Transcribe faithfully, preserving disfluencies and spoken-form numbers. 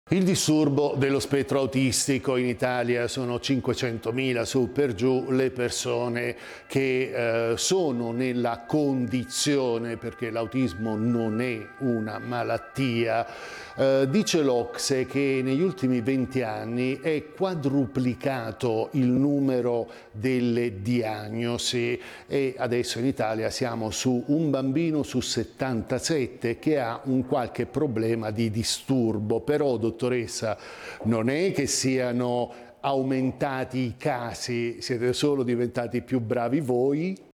Il disturbo dello spettro autistico in Italia sono cinquecentomila su per giù le persone che eh, sono nella condizione, perché l'autismo non è una malattia. Eh, dice l'O C S E che negli ultimi venti anni è quadruplicato il numero delle diagnosi e adesso in Italia siamo su un bambino su settantasette che ha un qualche problema di disturbo. Però, dottoressa, non è che siano aumentati i casi, siete solo diventati più bravi voi?